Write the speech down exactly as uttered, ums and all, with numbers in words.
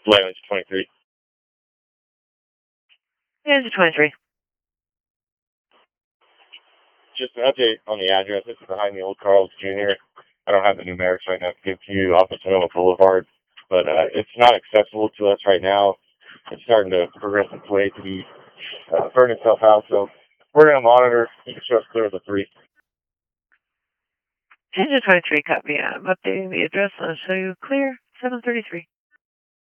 Leyland's twenty-three. Leyland's twenty-three. Just an update on the address. This is behind the old Carl's Junior I don't have the numerics right now to give to you off of Sonoma Boulevard, but uh, it's not accessible to us right now. It's starting to progress its way to be uh, burn itself out, so we're going to monitor. You can show us clear of the three. Engine twenty-three, copy. I'm updating the address. I'll show you clear seven thirty-three.